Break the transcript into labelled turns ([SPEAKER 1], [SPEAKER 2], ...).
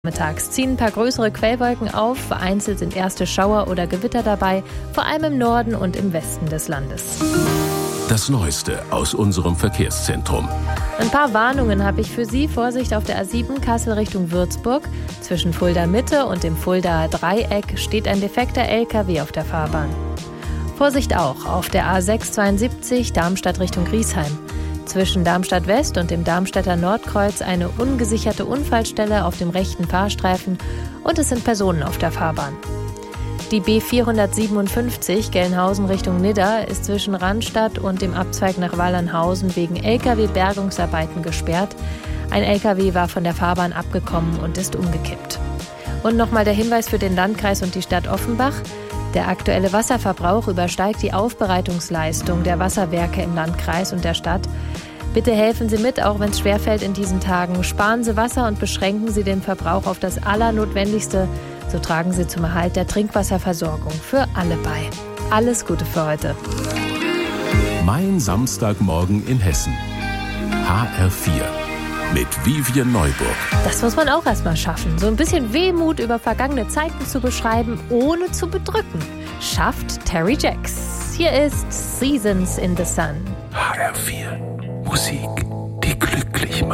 [SPEAKER 1] Mittags ziehen ein paar größere Quellwolken auf, vereinzelt sind erste Schauer oder Gewitter dabei, vor allem im Norden und im Westen des Landes.
[SPEAKER 2] Das Neueste aus unserem Verkehrszentrum.
[SPEAKER 1] Ein paar Warnungen habe ich für Sie. Vorsicht auf der A7 Kassel Richtung Würzburg. Zwischen Fulda Mitte und dem Fuldaer Dreieck steht ein defekter LKW auf der Fahrbahn. Vorsicht auch auf der A672 Darmstadt Richtung Griesheim. Zwischen Darmstadt West und dem Darmstädter Nordkreuz eine ungesicherte Unfallstelle auf dem rechten Fahrstreifen und es sind Personen auf der Fahrbahn. Die B457 Gelnhausen Richtung Nidda ist zwischen Randstadt und dem Abzweig nach Wallernhausen wegen LKW-Bergungsarbeiten gesperrt. Ein LKW war von der Fahrbahn abgekommen und ist umgekippt. Und nochmal der Hinweis für den Landkreis und die Stadt Offenbach. Der aktuelle Wasserverbrauch übersteigt die Aufbereitungsleistung der Wasserwerke im Landkreis und der Stadt. Bitte helfen Sie mit, auch wenn es schwerfällt in diesen Tagen. Sparen Sie Wasser und beschränken Sie den Verbrauch auf das Allernotwendigste. So tragen Sie zum Erhalt der Trinkwasserversorgung für alle bei. Alles Gute für heute.
[SPEAKER 2] Mein Samstagmorgen in Hessen. HR4 mit Vivian Neuburg.
[SPEAKER 1] Das muss man auch erstmal schaffen. So ein bisschen Wehmut über vergangene Zeiten zu beschreiben, ohne zu bedrücken. Schafft Terry Jacks. Hier ist Seasons in the Sun.
[SPEAKER 2] HR4 Musik, die glücklich macht.